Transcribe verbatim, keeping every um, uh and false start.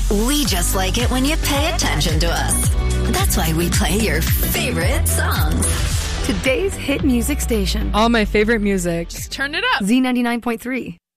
We just like it when you pay attention to us. That's why we play your favorite songs. Today's hit music station. All my favorite music. Just turn it up. Z ninety-nine point three.